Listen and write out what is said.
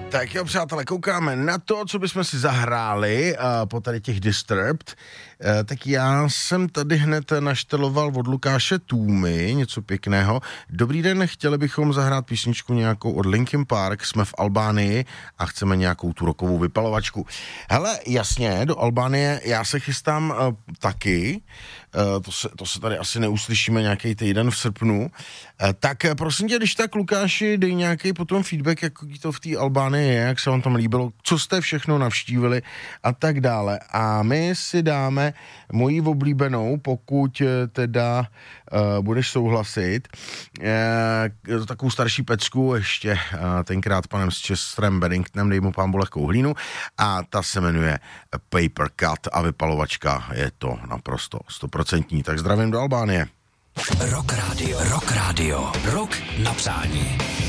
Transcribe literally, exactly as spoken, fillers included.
Tak jo, přátelé, koukáme na to, co bychom si zahráli uh, po tady těch Disturbed. Uh, tak já jsem tady hned našteloval od Lukáše Tůmy, něco pěkného. Dobrý den, chtěli bychom zahrát písničku nějakou od Linkin Park, jsme v Albánii a chceme nějakou tu rokovou vypalovačku. Hele, jasně, do Albánie já se chystám uh, taky, uh, to, se, to se tady asi neuslyšíme nějaký týden v srpnu. Uh, tak uh, prosím tě, když tak, Lukáši, dej nějaký potom feedback, jak to v té Albánii je, jak se vám tam líbilo, co jste všechno navštívili a tak dále. A my si dáme moji oblíbenou, pokud teda uh, budeš souhlasit, uh, takovou starší pecku, ještě uh, tenkrát panem s Chesterem Benningtonem, dej mu pán lehkou hlínu, a ta se jmenuje Paper Cut a vypalovačka je to naprosto stoprocentní. Tak zdravím do Albánie. Rock Radio, Rock Radio, Rock na přání.